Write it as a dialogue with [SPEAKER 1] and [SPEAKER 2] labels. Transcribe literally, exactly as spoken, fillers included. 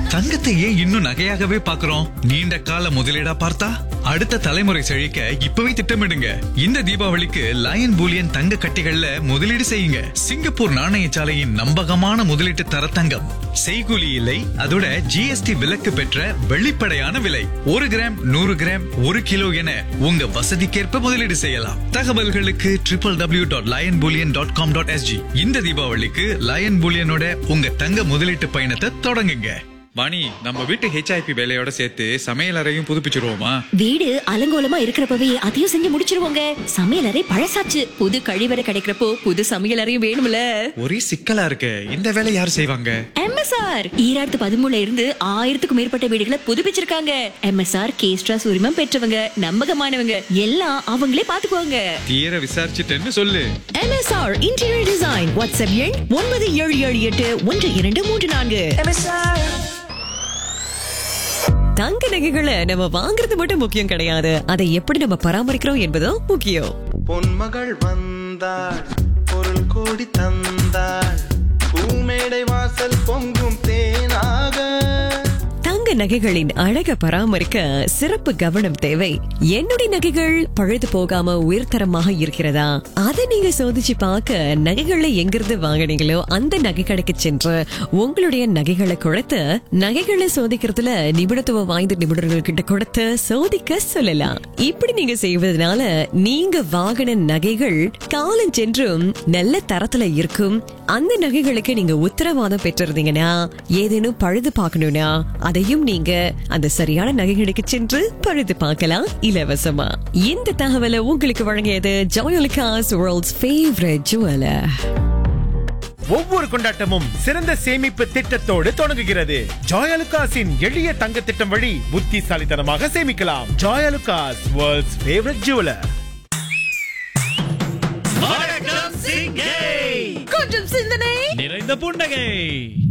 [SPEAKER 1] தங்கத்தை ஏன் இன்னும் நகையாகவே பாக்குறோம்? நீண்ட கால முதலீடா பார்த்தா அடுத்த தலைமுறை செழிக்க இப்பவே திட்டமிடுங்க. இந்த தீபாவளிக்கு லயன் பூலியன் தங்க கட்டிகள்ல முதலீடு செய்யுங்க. சிங்கப்பூர் நாணயசாலையின் நம்பகமான முதலீட்டு தர தங்கம். செய்கூலி இல்லை, அதோட ஜிஎஸ்டி விலக்கு பெற்ற வெளிப்படையான விலை. ஒரு கிராம், நூறு கிராம், ஒரு கிலோ என உங்க வசதிக்கேற்ப முதலீடு செய்யலாம். தகவல்களுக்கு triple W dot line Boolean dot com dot SG. இந்த தீபாவளிக்கு லயன் பூலியனோட உங்க தங்க முதலீட்டு பயணத்தை தொடங்குங்க. வாணி, நம்ம வீட்டு ஹெச்ஐபி வேலையோட சேர்த்து சமையல் அறையும் புதுப்பிச்சிருவோமா?
[SPEAKER 2] வீடு அலங்கோலமா இருக்கிறப்பவே அதையும் செஞ்சு முடிச்சிருவோங்க. சமையல் அறை பழசாச்சு, புது கழிவறை கிடைக்கிறப்போ புது சமையல் அறையும் வேணும்ல.
[SPEAKER 1] ஒரே சிக்கலா இருக்கு. இந்த வேலை யார் செய்வாங்க?
[SPEAKER 2] எம்எஸ்ஆர் ஈராயிரத்து பதிமூணுல இருந்து ஆயிரத்துக்கும் மேற்பட்ட வீடுகளை புதுப்பிச்சிருக்காங்க. எம்எஸ்ஆர் கேஸ்ட்ராஸ் உரிமம் பெற்றவங்க, நம்பகமானவங்க, எல்லாம் அவங்களே பாத்துக்குவாங்க.
[SPEAKER 1] தீர விசாரிச்சுட்டேன்னு சொல்லு.
[SPEAKER 3] MSR interior design. வாட்ஸ்அப் எண் ஒன்பது ஏழு ஏழு எட்டு ஒன்று இரண்டு மூன்று நான்கு. தங்க நகைகளை நம்ம வாங்குறது மட்டும் முக்கியம் கிடையாது, அதை எப்படி நம்ம பராமரிக்கிறோம் என்பதும் முக்கியம்.
[SPEAKER 4] பொன்மகள் வந்தாள், பொருள் கோடி தந்தாள், பூமேடை வாசல் பொங்கும் தேனாக.
[SPEAKER 3] தங்க நகைகளின் அழக பராமரிக்க சிறப்பு கவனம் தேவை. என்னுடைய நகைகள் பழுது போகாம உயர்தரமாக இருக்கிறதா, அதை நீங்க சோதிச்சு பார்க்க நகைகளை எங்கிருந்து வாங்கினீங்களோ அந்த நகை கடைக்கு சென்று உங்களுடைய நகைகளை கொடுத்து நகைகளை சோதிக்கிறதுல நிபுணத்துவம் வாய்ந்த நிபுணர்கள் கிட்ட கொடுத்து சோதிக்க சொல்லலாம். இப்படி நீங்க செய்வதனால நீங்க வாங்கின நகைகள் காலம் சென்றும் நல்ல தரத்துல இருக்கும். அந்த நகைகளுக்கு நீங்க உத்தரவாதம் பெற்றிருந்தீங்கன்னா ஏதேனும் பழுது பார்க்கணும்னா அதையும் நீங்க அந்த சரியான நகைகளுக்கு சென்று பழுது பார்க்கலாம் இலவசமா. இந்த தகவலை உங்களுக்கு வழங்கியது ஜாயலுகாஸ், வேர்ல்ட்ஸ் ஃபேவரட் ஜுவலர்.
[SPEAKER 5] ஒவ்வொரு கொண்டாட்டமும் சிறந்த சேமிப்பு திட்டத்தோடு தொடங்குகிறது. ஜாயலுகாஸின் எளிய தங்க திட்டம் வழி புத்திசாலித்தனமாக சேமிக்கலாம். Joyalukkas, world's favourite jeweller.
[SPEAKER 3] கொஞ்சம் சிந்தனை
[SPEAKER 6] நிறைந்த புன்னகை.